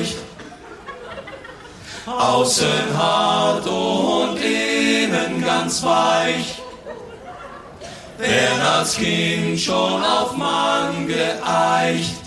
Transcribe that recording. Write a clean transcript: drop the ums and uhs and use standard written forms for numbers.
leicht. Außen hart und innen ganz weich. Wern als Kind schon auf Mann geeicht.